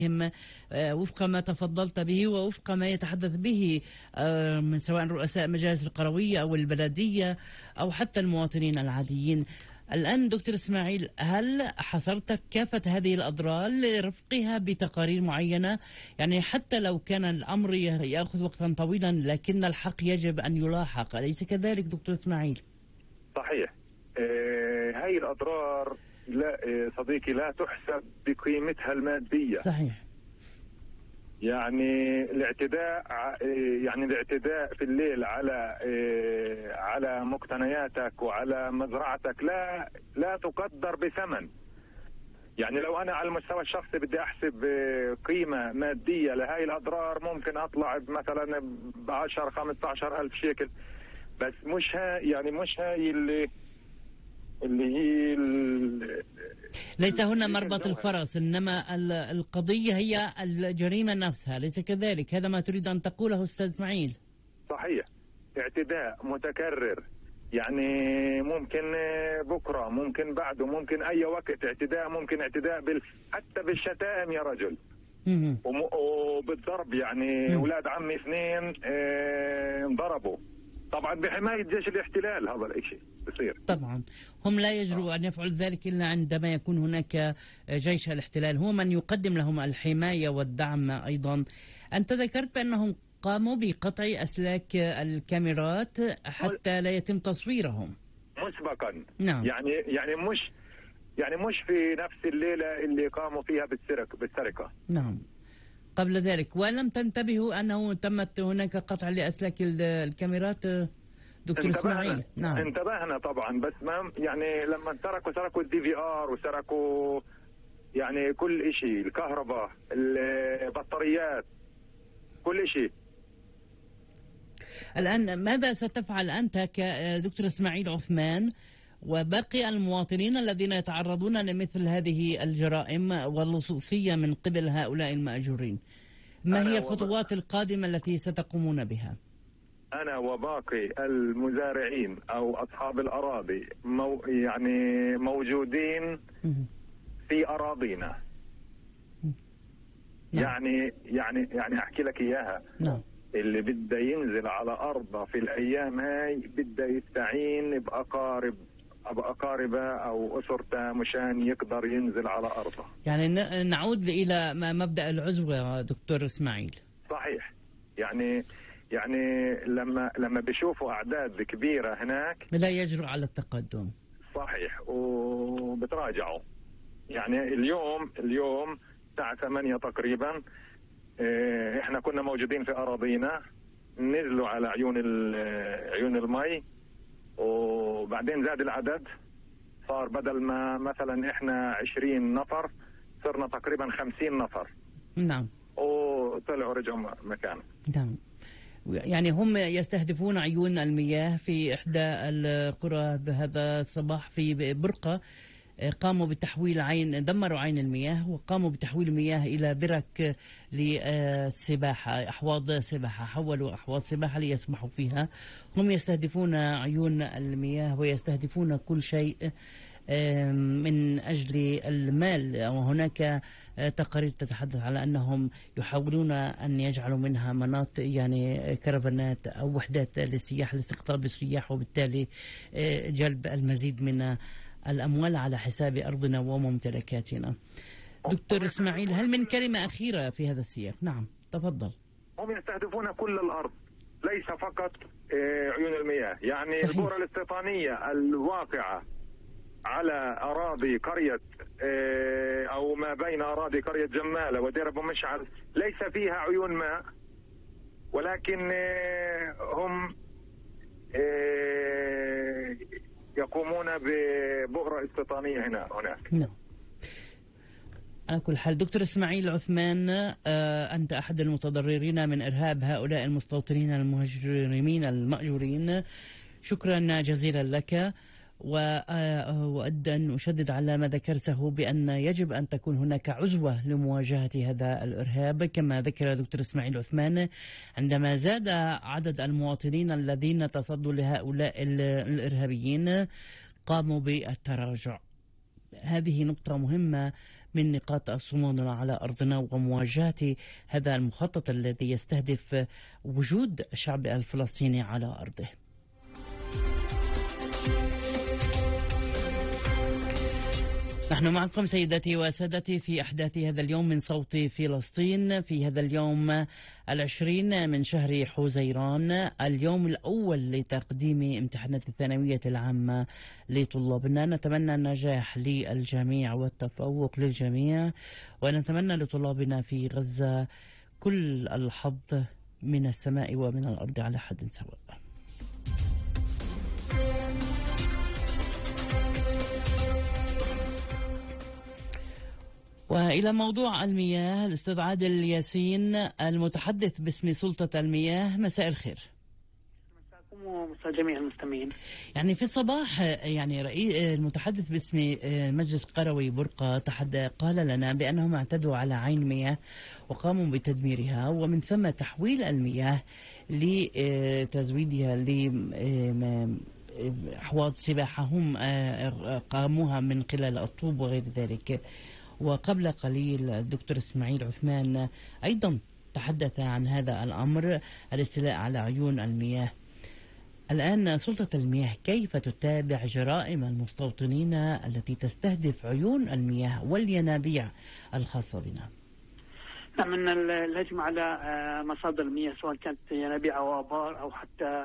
وفق ما تفضلت به ووفق ما يتحدث به من سواء رؤساء مجالس القروية أو البلدية أو حتى المواطنين العاديين. الآن دكتور إسماعيل، هل حصرت كافة هذه الأضرار لرفقها بتقارير معينة؟ يعني حتى لو كان الأمر يأخذ وقتا طويلا لكن الحق يجب أن يلاحق، أليس كذلك دكتور إسماعيل؟ صحيح. هاي الأضرار لا صديقي لا تحسب بقيمتها المادية. صحيح. يعني الاعتداء في الليل على مقتنياتك وعلى مزرعتك لا تقدر بثمن. يعني لو انا على المستوى الشخصي بدي احسب قيمة مادية لهاي الاضرار ممكن اطلع مثلا ب 10 15 الف شيكل، بس مش هاي اللي هي ليس هنا مربط الفرس، إنما القضية هي الجريمة نفسها، ليس كذلك؟ هذا ما تريد أن تقوله أستاذ إسماعيل؟ صحيح. اعتداء متكرر، يعني ممكن بكرة، ممكن بعده، ممكن أي وقت اعتداء، ممكن اعتداء حتى بالشتائم يا رجل وبالضرب. يعني أولاد عمي 2 انضربوا طبعا بحماية جيش الاحتلال. هذا الشيء بصير طبعا. هم لا يجرؤوا أن يفعلوا ذلك إلا عندما يكون هناك جيش الاحتلال هو من يقدم لهم الحماية والدعم أيضا. أنت ذكرت بأنهم قاموا بقطع أسلاك الكاميرات حتى لا يتم تصويرهم مسبقا. نعم. يعني مش في نفس الليلة اللي قاموا فيها بالسرقة. نعم، قبل ذلك. ولم تنتبهوا أنه تمت هناك قطع لأسلاك الكاميرات دكتور إسماعيل؟ نعم انتبهنا طبعا، بس ما يعني لما سرقوا الDVR وسرقوا يعني كل شيء، الكهرباء، البطاريات، كل شيء. الآن ماذا ستفعل أنت كدكتور إسماعيل عثمان وباقي المواطنين الذين يتعرضون لمثل هذه الجرائم واللصوصية من قبل هؤلاء المأجورين؟ ما هي الخطوات القادمة التي ستقومون بها؟ أنا وباقي المزارعين أو أصحاب الأراضي يعني موجودين في أراضينا. يعني أحكي لك إياها. اللي بده ينزل على أرضه في الأيام هاي بده يستعين بأقاربه أو أسرته مشان يقدر ينزل على أرضه. يعني نعود إلى مبدأ العزوة دكتور إسماعيل. صحيح. يعني لما بيشوفوا أعداد كبيرة هناك لا يجرؤ على التقدم. صحيح، وبتراجعوا. يعني اليوم الساعة 8 تقريبا احنا كنا موجودين في أراضينا، نزلوا على عيون المي، وبعدين زاد العدد، صار بدل ما مثلا احنا 20 نفر صرنا تقريبا 50 نفر. نعم. وطلعوا رجعوا مكانه. نعم. يعني هم يستهدفون عيون المياه في إحدى القرى بهذا الصباح في برقة. قاموا بتحويل دمروا عين المياه وقاموا بتحويل المياه إلى برك للسباحة، أحواض سباحة، حولوا أحواض سباحة ليسبحوا فيها. هم يستهدفون عيون المياه ويستهدفون كل شيء من أجل المال. وهناك تقارير تتحدث على أنهم يحاولون أن يجعلوا منها مناطق، يعني كرفانات أو وحدات للسياح لاستقطاب السياح وبالتالي جلب المزيد من الأموال على حساب أرضنا وممتلكاتنا. دكتور إسماعيل، هل من كلمة أخيرة في هذا السياق؟ نعم تفضل. هم يستهدفون كل الأرض ليس فقط عيون المياه. يعني صحيح. البؤرة الاستيطانية الواقعة على أراضي قرية أو ما بين أراضي قرية جمالة ودير أبو مشعل ليس فيها عيون ماء، ولكن هم يقومون ببؤرة استيطانية هناك. نعم. على كل حال دكتور إسماعيل عثمان، أنت أحد المتضررين من إرهاب هؤلاء المستوطنين المجرمين المأجورين. شكرا جزيلا لك. وأود أن أشدد على ما ذكرته بأن يجب أن تكون هناك عزوة لمواجهة هذا الإرهاب، كما ذكر دكتور إسماعيل عثمان عندما زاد عدد المواطنين الذين تصدوا لهؤلاء الإرهابيين قاموا بالتراجع. هذه نقطة مهمة من نقاط الصمود على أرضنا ومواجهة هذا المخطط الذي يستهدف وجود الشعب الفلسطيني على أرضه. نحن معكم سيداتي وسادتي في أحداث هذا اليوم من صوت فلسطين، في هذا اليوم 20 من شهر حزيران، اليوم الأول لتقديم امتحانات الثانوية العامة لطلابنا. نتمنى النجاح للجميع والتفوق للجميع، ونتمنى لطلابنا في غزة كل الحظ من السماء ومن الأرض على حد سواء. وإلى موضوع المياه، الأستاذ عادل ياسين المتحدث باسم سلطة المياه، مساء الخير. مساءكم ومساء جميع المستمعين. يعني في الصباح يعني المتحدث باسم مجلس قروي برقة قال لنا بأنهم اعتدوا على عين مياه وقاموا بتدميرها، ومن ثم تحويل المياه لتزويدها لأحواض سباحة هم قاموها من خلال الطوب وغير ذلك. وقبل قليل الدكتور إسماعيل عثمان أيضا تحدث عن هذا الأمر، الاستيلاء على عيون المياه. الآن سلطة المياه كيف تتابع جرائم المستوطنين التي تستهدف عيون المياه والينابيع الخاصة بنا؟ نعم، من الهجمة على مصادر المياه سواء كانت ينابيع أو آبار أو حتى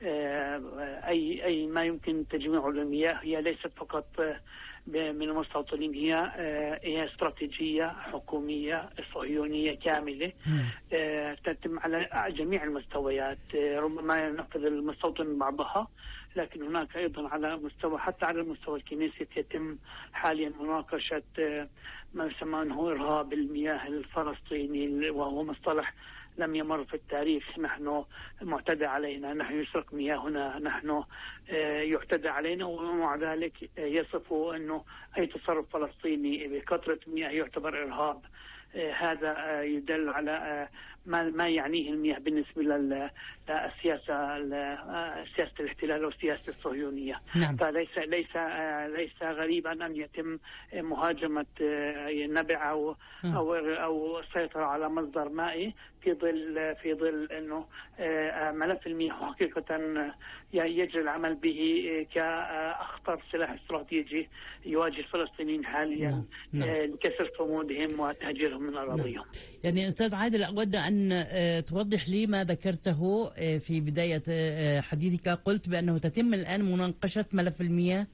أي ما يمكن تجميعه للمياه، هي ليست فقط من المستوطنين، هي استراتيجية حكومية صهيونية كاملة تتم على جميع المستويات. ربما ينفذ المستوطن بعضها، لكن هناك أيضا على مستوى، حتى على المستوى الكنيسي يتم حاليا مناقشة ما يسمى أنه إرهاب المياه الفلسطيني، وهو مصطلح لم يمر في التاريخ. نحن معتدى علينا، نحن يسرق مياهنا، نحن يعتدى علينا، ومع ذلك يصفوا أنه أي تصرف فلسطيني بكثرة المياه يعتبر إرهاب. هذا يدل على ما يعنيه المياه بالنسبة للسياسة، سياسة الاحتلال والسياسة الصهيونية. نعم. ليس غريبا أن يتم مهاجمة نبع أو السيطرة على مصدر مائي في ظل أنه ملف المياه حقيقة يجري العمل به كأخطر سلاح استراتيجي يواجه الفلسطينيين حاليا لكسر صمودهم وتهجيرهم من أراضيهم. يعني أستاذ عادل، أود أن توضح لي ما ذكرته في بداية حديثك، قلت بأنه تتم الآن مناقشة ملف المياه.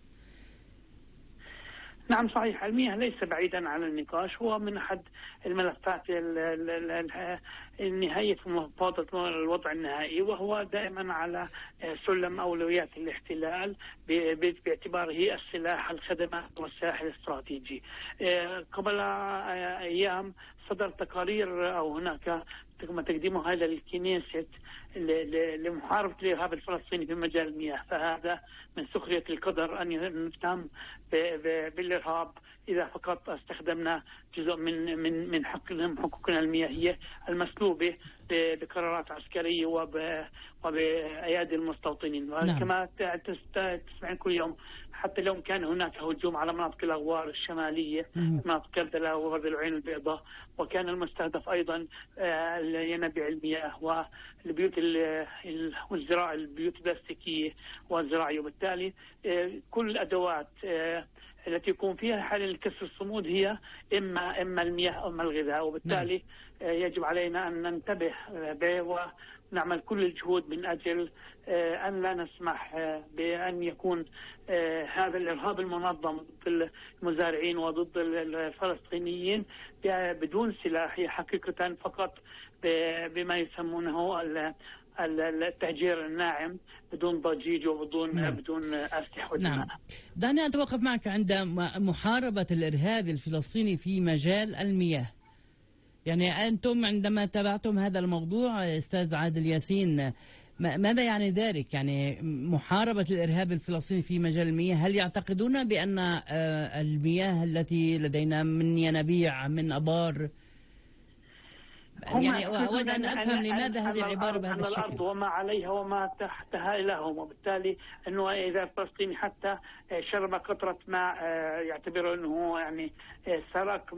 نعم صحيح، المياه ليس بعيدا عن النقاش، هو من أحد الملفات النهائية في مفاوضة الوضع النهائي، وهو دائما على سلم أولويات الاحتلال باعتباره السلاح، الخدمات والسلاح الاستراتيجي. قبل أيام صدر تقارير أو هناك تم تقديمها للكنيست لمحاربة الإرهاب الفلسطيني في مجال المياه، فهذا من سخرية القدر أن نتهم بالإرهاب إذا فقط استخدمنا جزء من حقوقنا المياهية المسلوبة بقرارات عسكرية وبأيادي المستوطنين. نعم. كما تسمعين كل يوم، حتى لو كان هناك هجوم على مناطق الأغوار الشمالية، مناطق كردلاء وغرب العين البيضاء، وكان المستهدف أيضا ينابيع المياه والبيوت والزراعة، البيوت البلاستيكية والزراعية. وبالتالي كل الأدوات التي يكون فيها حالة لكسر الصمود هي إما المياه أو إما الغذاء، وبالتالي يجب علينا أن ننتبه به ونعمل كل الجهود من أجل أن لا نسمح بأن يكون هذا الإرهاب المنظم ضد المزارعين وضد الفلسطينيين بدون سلاح، حقيقة فقط بما يسمونه التهجير الناعم، بدون ضجيج وبدون أسلحة ودماء. نعم. دعني أتوقف معك عند محاربة الإرهاب الفلسطيني في مجال المياه. يعني أنتم عندما تابعتم هذا الموضوع أستاذ عادل ياسين، ماذا يعني ذلك؟ يعني محاربة الإرهاب الفلسطيني في مجال المياه، هل يعتقدون بأن المياه التي لدينا من ينابيع من أبار يعني أود أن أفهم لماذا هذه العبارة بهذا الشكل. الأرض وما عليها وما تحتها لهم، وبالتالي أنه إذا الفلسطيني حتى شرب قطرة ماء يعتبر أنه يعني سرق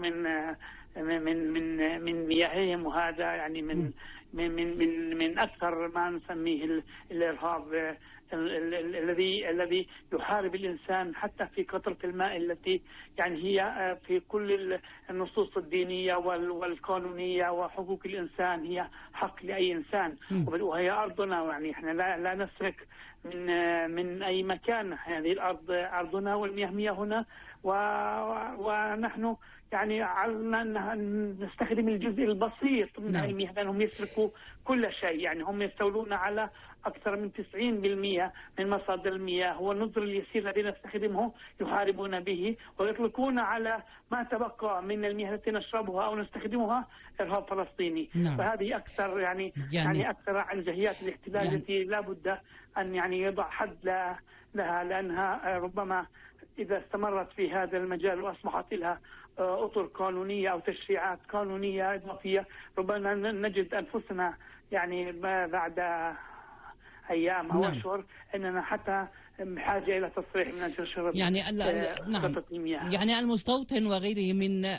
من مياههم، وهذا يعني من أكثر ما نسميه الإرهاب الذي يحارب الإنسان حتى في قطرة الماء التي يعني هي في كل النصوص الدينية والقانونية وحقوق الإنسان هي حق لأي إنسان، وهي أرضنا. يعني إحنا لا نسرق من أي مكان. هذه الأرض أرضنا والمياه مياهنا، ونحن يعني علنا نستخدم الجزء البسيط من المياه، لأنهم يسرقوا كل شيء. يعني هم يستولون على أكثر من 90% من مصادر المياه، والنظر اليسير الذي نستخدمه يحاربون به، ويطلقون على ما تبقى من المياه التي نشربها أو نستخدمها إرهاب فلسطيني. فهذه أكثر يعني أكثر عن جهيات الاحتلال التي لا بد أن يعني يضع حد لها، لأنها ربما إذا استمرت في هذا المجال وأصبحت لها أطر قانونية أو تشريعات قانونية إضافية، ربما نجد أنفسنا يعني بعد أيام أو أشهر أننا حتى بحاجة إلى تصريح من أجل شرب المياه. يعني المستوطن وغيره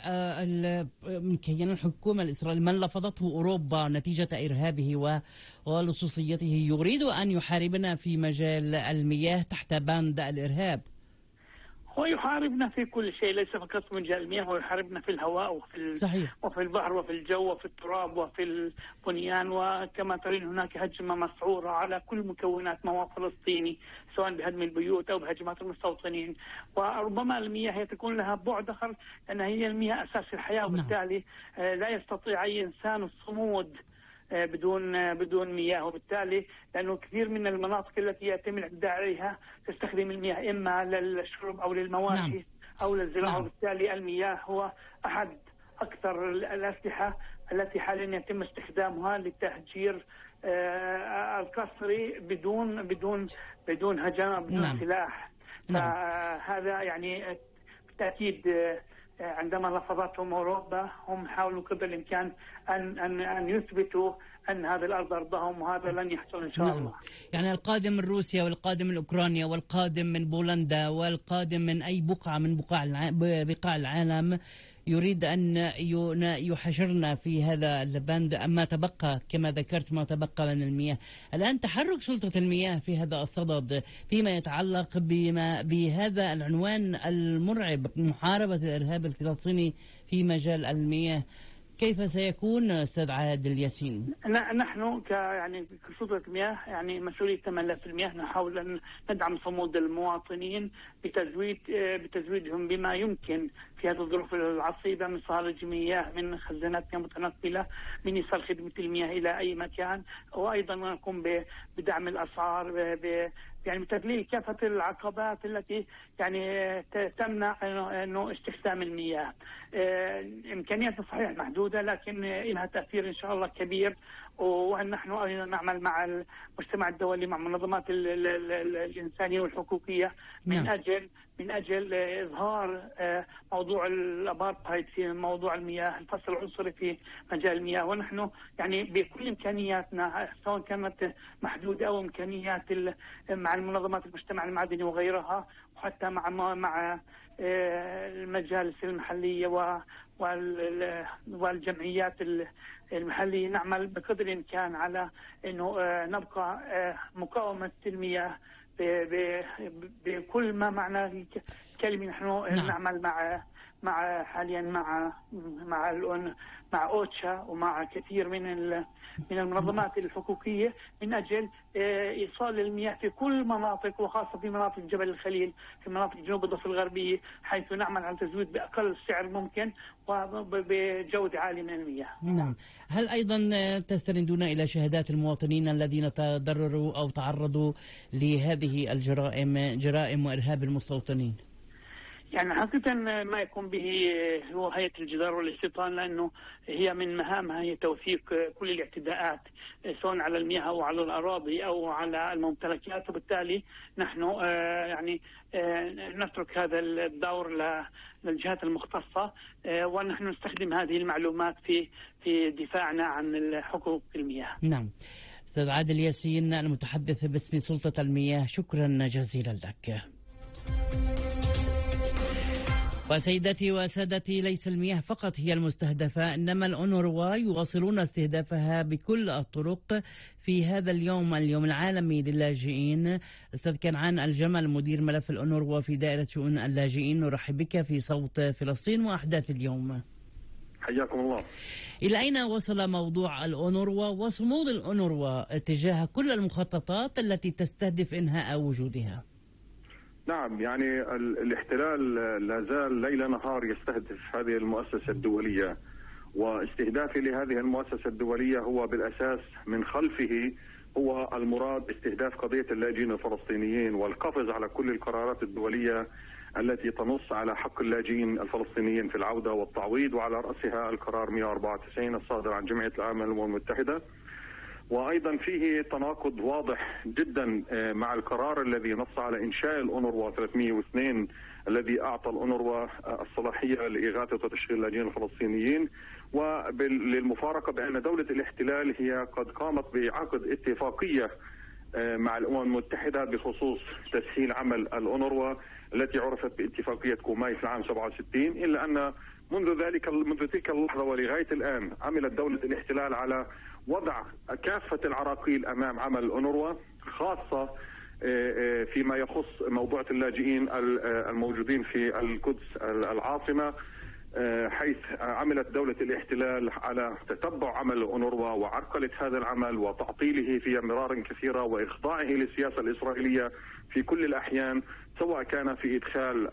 من كيان الحكومة الإسرائيلية من لفظته أوروبا نتيجة إرهابه ولصوصيته يريد أن يحاربنا في مجال المياه تحت بند الإرهاب. هو يحاربنا في كل شيء، ليس فقط في مجال المياه، هو يحاربنا في الهواء وفي البحر وفي الجو وفي التراب وفي البنيان. وكما ترين هناك هجمة مسعورة على كل مكونات مواد فلسطيني، سواء بهدم البيوت أو بهجمات المستوطنين. وربما المياه تكون لها بعد آخر، لأن هي المياه أساس الحياة، وبالتالي لا يستطيع أي إنسان الصمود بدون مياه. وبالتالي لأنه كثير من المناطق التي يتم الاعتداء عليها تستخدم المياه إما للشرب أو للمواشي أو للزراعة. وبالتالي المياه هو أحد أكثر الأسلحة التي حاليا يتم استخدامها للتهجير القسري بدون هجمة بدون سلاح. فهذا يعني بالتأكيد عندما لفظتهم أوروبا هم حاولوا قدر الإمكان أن يثبتوا أن هذه الأرض أرضهم، وهذا لن يحصل إن شاء الله. يعني القادم من روسيا والقادم من أوكرانيا والقادم من بولندا والقادم من أي بقعة من بقاع العالم يريد أن يحشرنا في هذا البند ما تبقى، كما ذكرت ما تبقى من المياه. الآن تحرك سلطة المياه في هذا الصدد فيما يتعلق بهذا العنوان المرعب، محاربة الإرهاب الفلسطيني في مجال المياه، كيف سيكون أستاذ عادل ياسين؟ نحن كسلطة المياه يعني مسؤولية 8% نحاول أن ندعم صمود المواطنين بتزويدهم بما يمكن في هذه الظروف العصيبة من صهارج مياه، من خزاناتنا متنقلة، من إيصال خدمة المياه إلى أي مكان، وأيضا نقوم بدعم الأسعار يعني بتقليل كافة العقبات التي يعني تمنع انه استخدام المياه. امكانياتنا صحيح محدودة، لكن لها تأثير ان شاء الله كبير. ونحن ايضا نعمل مع المجتمع الدولي، مع منظمات الانسانية والحقوقية من اجل اظهار موضوع الابارتهايد في موضوع المياه، الفصل العنصري في مجال المياه. ونحن يعني بكل امكانياتنا سواء كانت محدودة او امكانيات مع المنظمات المجتمع المدني وغيرها، وحتى مع المجالس المحلية والجمعيات المحلية، نعمل بقدر الإمكان على أنه نبقى مقاومة المياه بكل ما معنى الكلمة. نحن نعمل مع حاليا مع أوتشا ومع كثير من المنظمات الحقوقية من أجل إيصال المياه في كل مناطق، وخاصة في مناطق جبل الخليل، في مناطق جنوب الضفة الغربية، حيث نعمل على تزويد بأقل سعر ممكن وبجودة عالية من المياه. نعم. هل أيضا تستندون إلى شهادات المواطنين الذين تضرروا أو تعرضوا لهذه الجرائم وإرهاب المستوطنين؟ يعني حقيقة ما يقوم به هو هيئة الجدار والاستيطان، لأنه هي من مهامها هي توثيق كل الاعتداءات سواء على المياه أو على الأراضي أو على الممتلكات، وبالتالي نحن يعني نترك هذا الدور للجهات المختصة، ونحن نستخدم هذه المعلومات في دفاعنا عن حقوق المياه. نعم. أستاذ عادل ياسين المتحدث باسم سلطة المياه، شكرا جزيلا لك. وسيداتي وسادتي، ليس المياه فقط هي المستهدفة، إنما الأونروا يواصلون استهدافها بكل الطرق في هذا اليوم العالمي للاجئين. أستاذ كنعان الجمل مدير ملف الأونروا في دائرة شؤون اللاجئين، نرحب بك في صوت فلسطين وأحداث اليوم. حياكم الله. إلى أين وصل موضوع الأونروا وصمود الأونروا تجاه كل المخططات التي تستهدف إنهاء وجودها؟ نعم، يعني الاحتلال لا زال ليل نهار يستهدف هذه المؤسسة الدولية، واستهدافه لهذه المؤسسة الدولية هو بالأساس من خلفه هو المراد استهداف قضية اللاجئين الفلسطينيين والقفز على كل القرارات الدولية التي تنص على حق اللاجئين الفلسطينيين في العودة والتعويض، وعلى رأسها القرار 194 الصادر عن جمعية الأمم المتحدة. وأيضا فيه تناقض واضح جدا مع القرار الذي نص على إنشاء الأونروا 302 الذي أعطى الأونروا الصلاحية لإغاثة وتشغيل اللاجئين الفلسطينيين. وللمفارقة بأن دولة الاحتلال هي قد قامت بعقد اتفاقية مع الأمم المتحدة بخصوص تسهيل عمل الأونروا التي عرفت باتفاقية كوماي في العام 67، إلا أن منذ تلك اللحظة ولغاية الآن عملت دولة الاحتلال على وضع كافة العراقيل أمام عمل الأونروا، خاصة فيما يخص موضوع اللاجئين الموجودين في القدس العاصمة، حيث عملت دولة الاحتلال على تتبع عمل الأونروا وعرقلت هذا العمل وتعطيله في مرار كثيرة وإخضاعه للسياسة الإسرائيلية في كل الأحيان، سواء كان في إدخال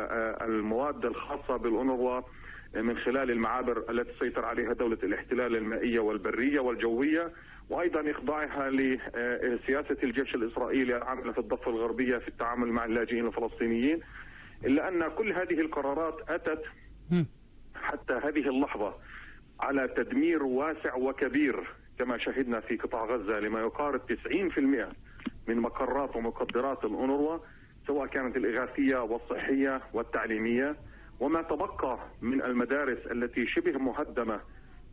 المواد الخاصة بالأونروا من خلال المعابر التي سيطر عليها دولة الاحتلال المائية والبرية والجوية، وأيضا إخضاعها لسياسة الجيش الإسرائيلي العاملة في الضفة الغربية في التعامل مع اللاجئين الفلسطينيين. إلا أن كل هذه القرارات أتت حتى هذه اللحظة على تدمير واسع وكبير كما شهدنا في قطاع غزة لما يقارب 90% من مقرات ومقدرات الأونروا، سواء كانت الإغاثية والصحية والتعليمية. وما تبقى من المدارس التي شبه مهدمة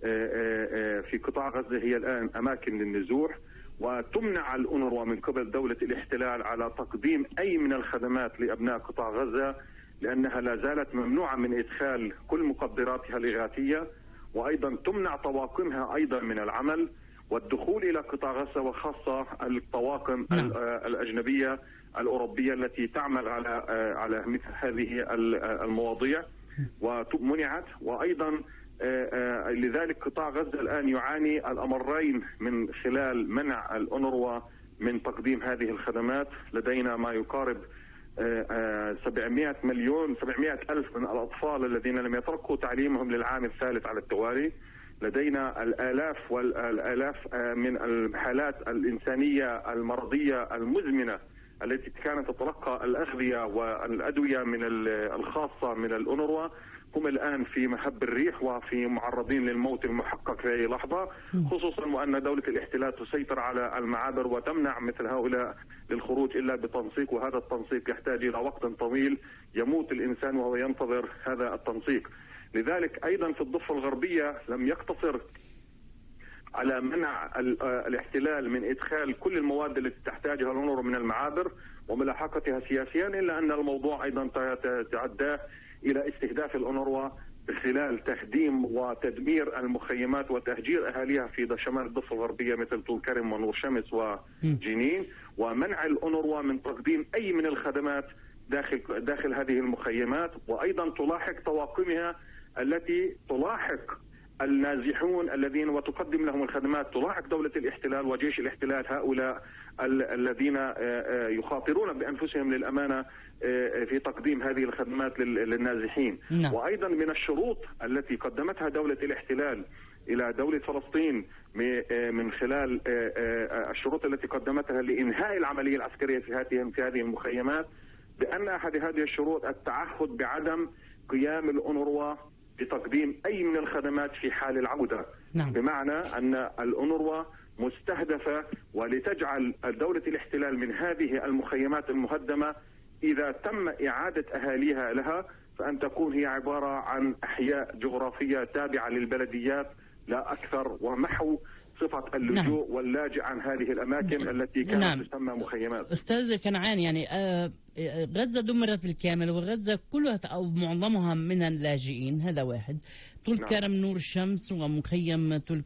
في قطاع غزة هي الآن أماكن للنزوح، وتمنع الأونروا من قبل دولة الاحتلال على تقديم أي من الخدمات لأبناء قطاع غزة، لأنها لا زالت ممنوعة من إدخال كل مقدراتها الإغاثية، وأيضا تمنع طواقمها أيضا من العمل والدخول إلى قطاع غزة، وخاصة الطواقم الأجنبية الأوروبية التي تعمل على مثل هذه المواضيع ومنعت. وأيضا لذلك قطاع غزة الآن يعاني الأمرين من خلال منع الأونروا من تقديم هذه الخدمات. لدينا ما يقارب 700 ألف من الأطفال الذين لم يتركوا تعليمهم للعام الثالث على التوالي. لدينا الآلاف والآلاف من الحالات الإنسانية المرضية المزمنة التي كانت تتلقى الأغذية والأدوية من الخاصة من الأونروا، هم الآن في مهب الريح وفي معرضين للموت المحقق في أي لحظة، خصوصا وأن دولة الاحتلال تسيطر على المعابر وتمنع مثل هؤلاء للخروج إلا بتنسيق، وهذا التنسيق يحتاج إلى وقت طويل يموت الإنسان وهو ينتظر هذا التنسيق. لذلك أيضا في الضفة الغربية لم يقتصر على منع الاحتلال من إدخال كل المواد التي تحتاجها الأونروا من المعابر وملاحقتها سياسيا، إلا أن الموضوع أيضا تعداه إلى استهداف الأونروا خلال تهديم وتدمير المخيمات وتهجير أهاليها في شمال الضفة الغربية مثل طول كرم ونور شمس وجنين، ومنع الأونروا من تقديم أي من الخدمات داخل هذه المخيمات، وأيضا تلاحق طواقمها التي تلاحق النازحون الذين وتقدم لهم الخدمات، تلاحق دولة الاحتلال وجيش الاحتلال هؤلاء الذين يخاطرون بأنفسهم للأمانة في تقديم هذه الخدمات للنازحين. وأيضا من الشروط التي قدمتها دولة الاحتلال إلى دولة فلسطين من خلال الشروط التي قدمتها لإنهاء العملية العسكرية في هذه المخيمات بأن أحد هذه الشروط التعهد بعدم قيام الأونروا بتقديم أي من الخدمات في حال العودة. نعم. بمعنى أن الأونروا مستهدفة، ولتجعل دولة الاحتلال من هذه المخيمات المهدمة إذا تم إعادة أهاليها لها فأن تكون هي عبارة عن أحياء جغرافية تابعة للبلديات لا أكثر، ومحو صفة اللجوء واللاجئ عن هذه الأماكن التي كانت تسمى مخيمات. أستاذ كنعان، يعني غزة دمرت بالكامل، وغزة كلها أو معظمها من اللاجئين، هذا واحد. طول كرم نور الشمس ومخيم طول